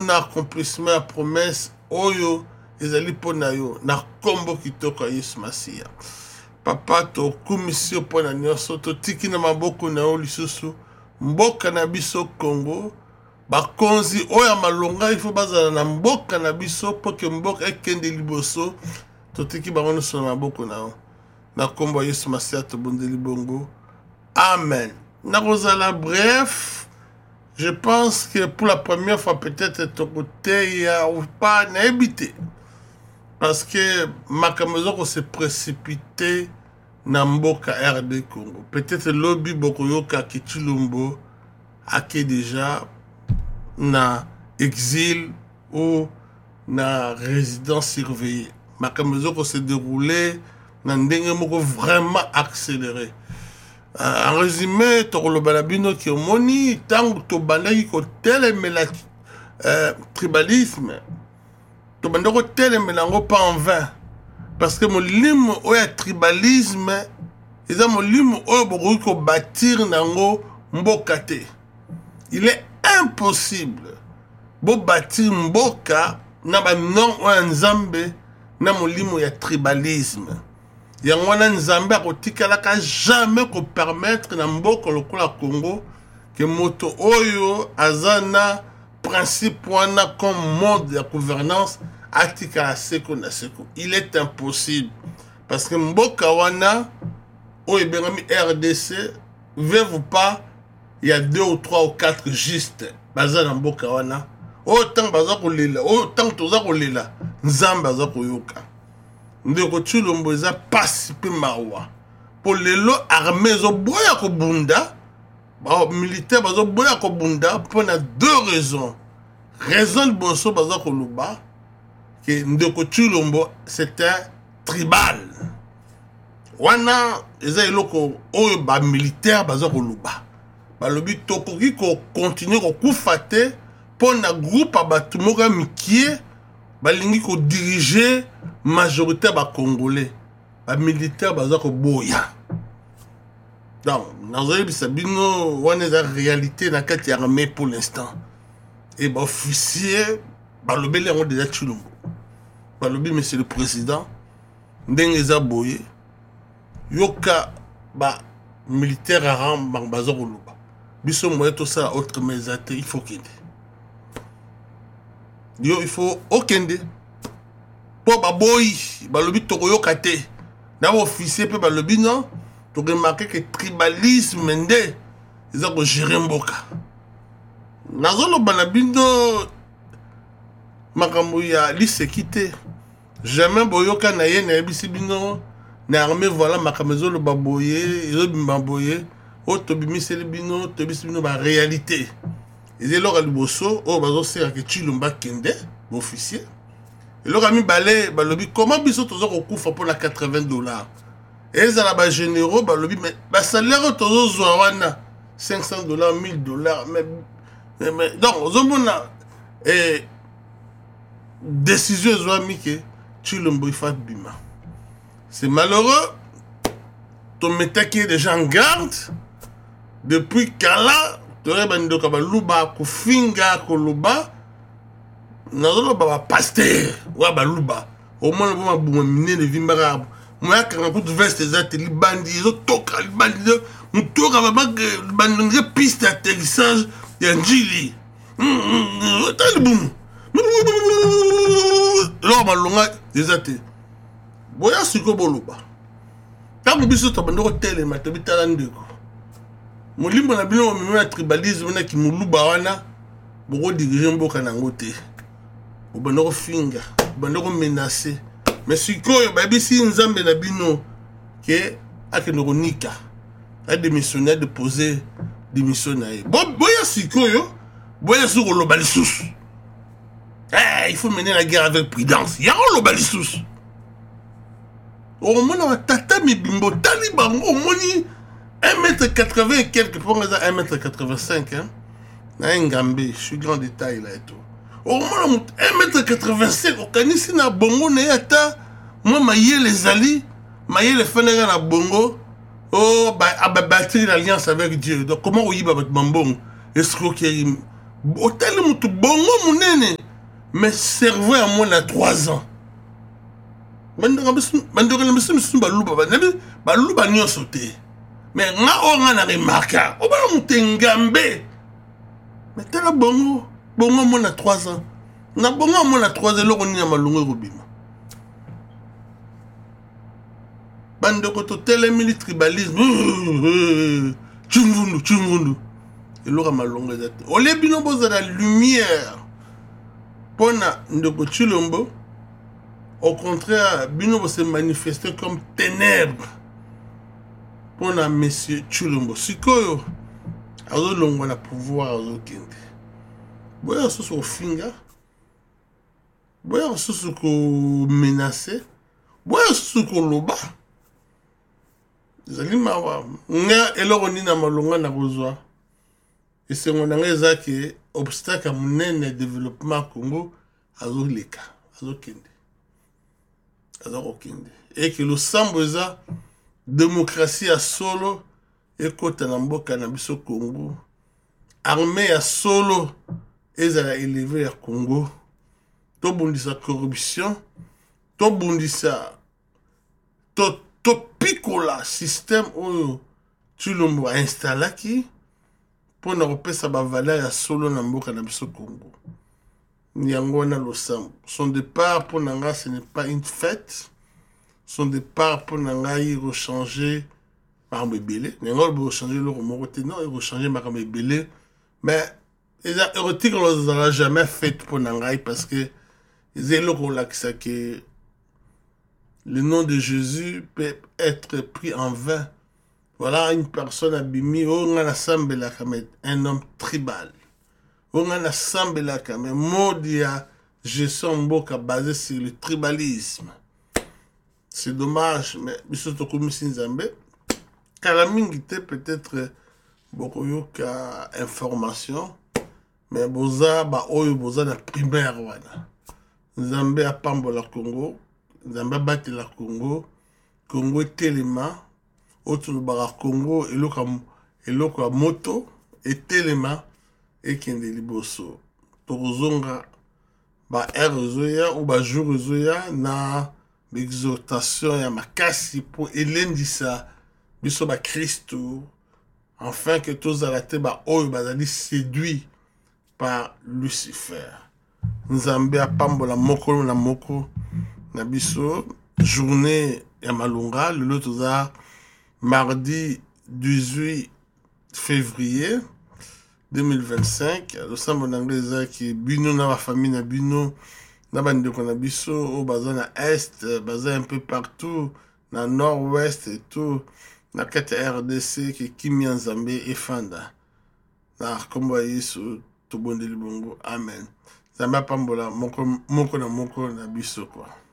mpona accomplissement ya promesse oyo ezali mpona yo na kombo kitoko ya Yesu Masiya. Papa tokumisi yo mpona nyonso totiki na maboko na yo lisusu mboka na biso Congo bakonzi oyo malonga ifo bazala na mboka na biso po ke mboka ekende liboso totiki bango nyonso na maboko na yo na kombo ya Yesu Masiya tobondeli bongo. Amen. Nakozala bref. Je pense que pour la première fois, peut-être, ton côté, il y a ou pas n'habité. Parce que ma maison s'est précipité dans Mboka RD Congo. Peut-être lobby Bokoyoka Kichilumbo a qui déjà na exil ou na résidence surveillée. Ma maison s'est déroulée dans un vraiment accéléré. En résumé, le balabino qui est moni, tant que tu bandais qui tel tribalisme, tu bandais que tel mélange pas en vain. Parce que mon lim ou tribalisme, ils ont mon lim ou beaucoup qui bâtir nango mbokate. Il est impossible de bâtir mboka na ba non ou un zambe na mon lim ou tribalisme. Yango wana Nzambe akotikalaka jamais ko permettre na mboka lokola Congo que moto oyo azana principe wana comme mode de gouvernance atikala seko na seko. Il est impossible parce que mboka wana oyo bengami RDC veut ou pas il y a 2 ou 3 ou 4 juste bazana mboka wana autant bazako lela autant tozako lela Nzambe azako yoka. Ndeko Tshilombo eza pasi pe mawa po lelo armée zo boya ko bunda ba militaire bazo boya ko bunda pour 2 raisons. Raison de boso bazo ko luba que Ndeko Tshilombo c'était tribal. Wana eza eloko oyo ba militaire bazo ko luba. Ba lobi tokoki ko continuer ko kufate pour na groupe abatu moka mikie balingi ko diriger majorité ba congolais ba militaire baza ko boya. Donc nazoyi bisabino wana za réalité na kati ya armée pour l'instant. Et ba officier ba lobeli ngo déjà Tshilombo. Ba lobi monsieur le président ndenge za boye yoka ba militaire aram baza ko luba. Biso moye to ça autre mesate il faut kende. Yo il faut okende. Po baboy balobi tokoyoka te na officier pe balobi non to remarquer que tribalisme nde eza ko gérer mboka nazolo banabindo makambo ya lisekite jamais boyoka na ye na bisi bino na armée voilà makamzo lo baboye yo bimbaboye o to bimiseli bino to bisi bino ba réalité ezelo ka liboso o bazo sera que Tshilombo kende officier. Et le rami balé, balobi, comment biso tozo kokufa pour la $80? Et les alaba généraux, balobi, mais ba salaire tozo zouawana $500, $1000, mais donc zomona et décision zouami que Tshilombo ifa bima. C'est malheureux. Ton métier qui est déjà en garde depuis Kala, t'aurais bando kabaluba, kufinga, koluba. Nazolo baba pasteur wa baluba au moins on va miner de vimbara moi quand on veste des ateliers bandits zo toka bandits on toka baba bandits piste d'atterrissage ya njili talibum lo malonga des ateliers boya siko boluba tabu biso to bando tele matobitala ndeko mulimbo na bino mimi tribalisme na kimuluba wana boko diriger mboka na ngote. Ou bandoko finga, bandoko menacé. Mais si quoi, baby si Nzambe na bino que akenoko nika, a démissionné de poser démission na ye. Bon, boya si quoi yo, boya sur le balisous. Il faut mener la guerre avec prudence. Ya lo balisous. Au moins on tata mi bimbo taliban au moni 1m80 et quelques pour 1m85 hein. Na Ngambe, je suis grand détail là et tout. Au moins 1m85 okanisi na bongo na yata moi maye les ali maye les fenega na bongo oh bah bâtir l'alliance avec Dieu. Donc comment on y va avec Mambong escroquerie otali mutu bongo munene mais cerveau ya mwana 3 ans bandaka biso misusu baluba nyonso te mais nga oyo nga na remarka obala mutu engambe mais tala bongo mwana 3 ans na bongo mwana 3 ans eloko nini ya malongo ekobima bandeko totelemeli tribalisme chungundu eloko malongo eza te olie bino bozala lumière mpona ndeko Tshilombo. Au contraire, bino se manifester comme ténèbres pour na monsieur Tshilombo. Sikoyo azo longo na pouvoir azo kende. Boya soso finga. Boya soso ko menacer. Boya soso ko loba. Zali mawa. Nga eloko ni na malonga na kozwa. Esengo na ngeza ke obstacle munene développement Congo azo leka, azo kende. Et que le sambo eza démocratie à solo ekota na mboka na biso Congo, armée à solo ezala élevé à Congo, to bundisa corruption, to bundisa to pikola système oyo Tshilombo a installaki pour na kopesa ba valeur ya solo na mboka na biso Congo. Nyangona Losambo. Son départ pour Nanga, ce n'est pas une fête. Son départ pour Nanga, il va changer par Mébélé. Nanga, il va changer le remoroté. Non, il va changer par Mébélé. Mais, les érotiques, on ne l'a jamais fait pour Nanga parce que ils ont que le nom de Jésus peut être pris en vain. Voilà une personne abîmée, on a un homme tribal. On a sambelaka mais mode ya gestion mboka basé sur le tribalisme. C'est dommage mais biso to komisi nzambe kala mingi te peut-être bokoyoka information mais boza ba oyo boza na primaire wana. Nzambe apambola Congo, nzambe batela Congo, Congo telema autour bara Congo eloko ya moto etelema ekende liboso tozonga ba ezoya ou ba jour ezoya na l'exhortation ya makasi pour elendisa biso ba Christo afin que tous alate ba oyo bazali séduit par Lucifer. Nzambe apambola mokolo na moko na biso journée ya malunga lelo toza mardi 18 février 2025, le sambo n'anglais qui bino na ma famille na bino na bandeko na biso au baza na est, baza un peu partout na nord-ouest et tout na kati RDC qui kimia nzambe efanda na kombo Yesu to bondeli bongo amen. Nzambe pambola moko na biso quoi.